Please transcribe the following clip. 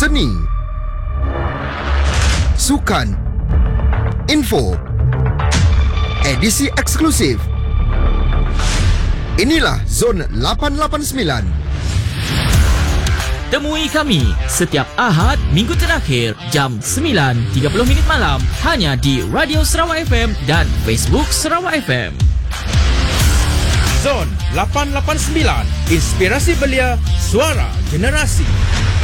seni, sukan, info, edisi eksklusif. Inilah Zon 889. Temui kami setiap Ahad minggu terakhir jam 9.30 malam hanya di Radio Sarawak FM dan Facebook Sarawak FM. Zon 889, inspirasi belia, suara generasi.